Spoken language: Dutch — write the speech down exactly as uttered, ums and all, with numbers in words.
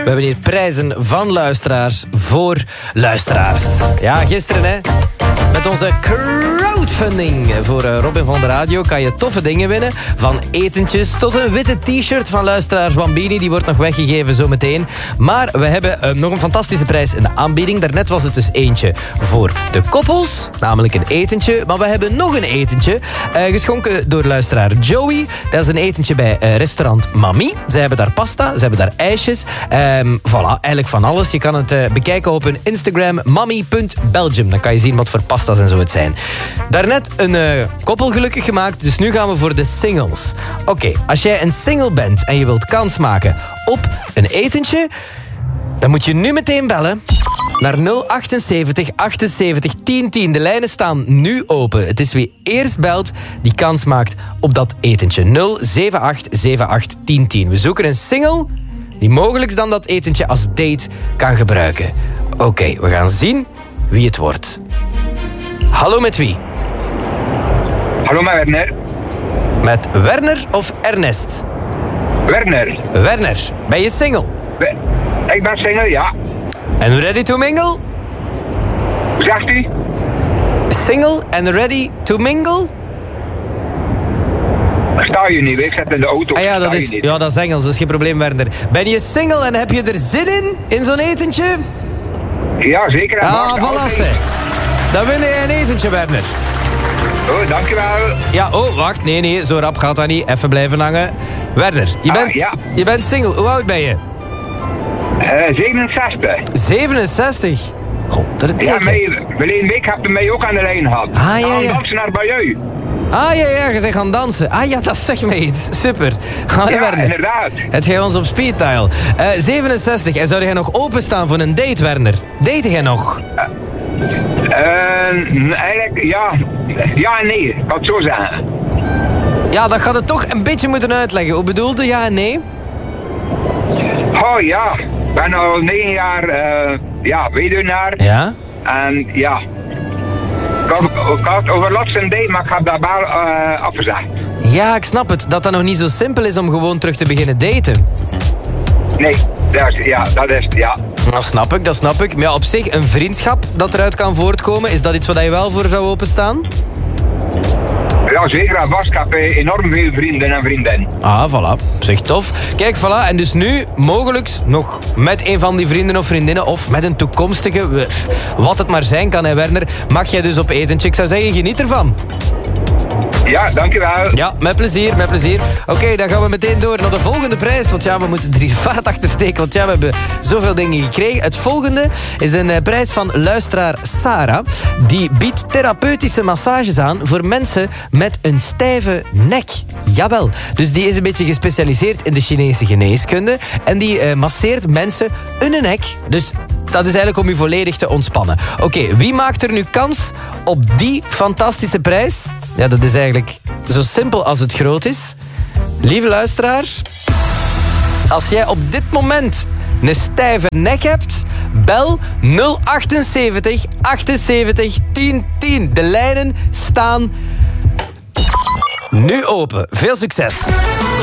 hebben hier prijzen van luisteraars voor luisteraars. Ja, gisteren hè, met onze crowdfunding voor Robin van de Radio kan je toffe dingen winnen. Van etentjes tot een witte t-shirt van luisteraars Bambini. Die wordt nog weggegeven zometeen. Maar we hebben uh, nog een fantastische prijs in de aanbieding. Daarnet was het dus eentje voor de koppels, namelijk een etentje. Maar we hebben nog een etentje, uh, geschonken door luisteraar Joey. Dat is een etentje bij uh, restaurant Mami. Ze hebben daar pasta, ze hebben daar ijsjes. Um, voilà, eigenlijk van alles. Je kan het uh, bekijken op hun Instagram, mami punt belgium. Dan kan je zien wat voor pasta's en zo het zijn. Daarnet een uh, koppel gelukkig gemaakt, dus nu gaan we voor de singles. Oké, okay, als jij een single bent en je wilt kans maken op een etentje, dan moet je nu meteen bellen naar nul achtenzeventig achtenzeventig tien tien. De lijnen staan nu open. Het is wie eerst belt die kans maakt op dat etentje. nul zeven acht zeven acht tien tien. We zoeken een single die mogelijk dan dat etentje als date kan gebruiken. Oké, okay, we gaan zien wie het wordt. Hallo, met wie? Hallo, met Werner. Met Werner of Ernest? Werner. Werner, ben je single? Ik ben single, ja. En ready to mingle? Hoe zegt u? Single and ready to mingle? Sta je niet, ik zit in de auto. Ah ja, dat is, ja, dat is Engels, dat is geen probleem, Werner. Ben je single en heb je er zin in, in zo'n etentje? Ja, zeker. Ah, voilà. Dan win je een etentje, Werner. Oh, dankjewel. Ja, oh, wacht. Nee, nee, zo rap gaat dat niet. Even blijven hangen. Werner, je bent, ah, ja. je bent single. Hoe oud ben je? Uh, zevenenzestig. zevenenzestig? Godverdikke. Ja, verleden week heb je mij ook aan de lijn gehad. Ah, ja, ja. dansen naar bij jou. Ah, ja, ja, je bent gaan dansen. Ah, ja, dat zegt mij iets. Super. Allee, ja, Werner. Inderdaad. Het gaat ons op speed dial. Uh, zevenenzestig. En zou jij nog openstaan voor een date, Werner? Date jij nog? Uh, uh, eigenlijk, ja. Ja en nee. Ik kan het zo zeggen. Ja, dat gaat het toch een beetje moeten uitleggen. Hoe bedoelde ja en nee? Oh ja. Ik ben al negen jaar uh, ja, weduwnaar. Ja? En ja. Ik had, ik had over laatst een date, maar ik heb dat wel uh, afgezegd. Ja, ik snap het. Dat dat nog niet zo simpel is om gewoon terug te beginnen daten. Nee, dat is, ja, dat is, ja. Dat snap ik, dat snap ik. Maar ja, op zich, een vriendschap dat eruit kan voortkomen, is dat iets waar je wel voor zou openstaan? Ja, zeker en vast. Ik heb enorm veel vrienden en vriendinnen. Ah, voilà. Zeg tof. Kijk, voilà. En dus nu, mogelijk nog met een van die vrienden of vriendinnen, of met een toekomstige, wat het maar zijn kan, hè, Werner, mag jij dus op etentje. Ik zou zeggen, geniet ervan. Ja, dankjewel. Ja, met plezier, met plezier. Oké, okay, dan gaan we meteen door naar de volgende prijs. Want ja, we moeten er hier vaart achter steken. Want ja, we hebben zoveel dingen gekregen. Het volgende is een uh, prijs van luisteraar Sarah. Die biedt therapeutische massages aan voor mensen met een stijve nek. Jawel. Dus die is een beetje gespecialiseerd in de Chinese geneeskunde. En die uh, masseert mensen hun nek. Dus dat is eigenlijk om u volledig te ontspannen. Oké, okay, wie maakt er nu kans op die fantastische prijs? Ja, dat is eigenlijk zo simpel als het groot is. Lieve luisteraar, als jij op dit moment een stijve nek hebt, bel nul achtenzeventig achtenzeventig tien tien. De lijnen staan nu open. Veel succes.